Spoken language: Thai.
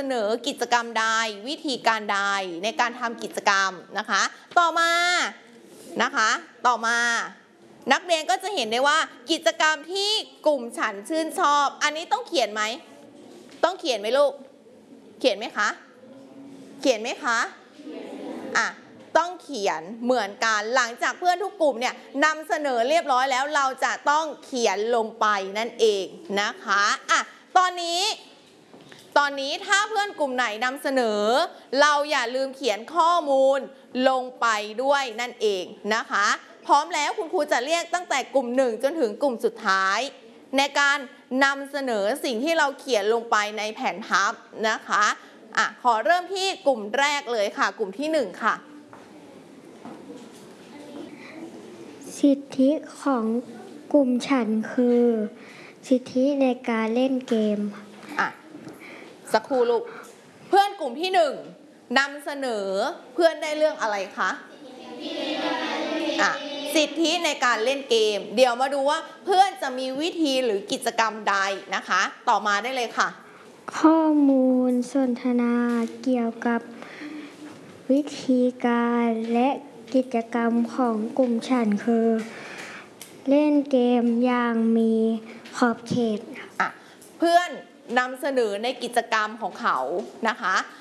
ำเสนอกิจกรรมใดวิธีการใดในการทำกิจกรรมนะคะต่อมานักเรียนก็จะเห็นได้ว่ากิจกรรมที่กลุ่มฉันชื่นชอบอันนี้ต้องเขียนไหมต้องเขียนไหมลูกเขียนไหมคะต้องเขียนเหมือนกันหลังจากเพื่อนทุกกลุ่มเนี่ยนำเสนอเรียบร้อยแล้วเราจะต้องเขียนลงไปนั่นเองนะคะตอนนี้ถ้าเพื่อนกลุ่มไหนนำเสนอเราอย่าลืมเขียนข้อมูลลงไปด้วยนั่นเองนะคะพร้อมแล้วคุณครูจะเรียกตั้งแต่กลุ่ม1จนถึงกลุ่มสุดท้ายในการนำเสนอสิ่งที่เราเขียนลงไปในแผนพับนะคะขอเริ่มที่กลุ่มแรกเลยค่ะกลุ่มที่1ค่ะสิทธิของกลุ่มฉันคือสิทธิในการเล่นเกมสักครู่ลูกเพื่อนกลุ่มที่1นำเสนอเพื่อนได้เรื่องอะไรคะสิทธิในการเล่นเกมเดี๋ยวมาดูว่าเพื่อนจะมีวิธีหรือกิจกรรมใดนะคะต่อมาได้เลยค่ะข้อมูลสนทนาเกี่ยวกับวิธีการและกิจกรรมของกลุ่มฉันคือเล่นเกมอย่างมีขอบเขตเพื่อนนำเสนอในกิจกรรมของเขานะคะ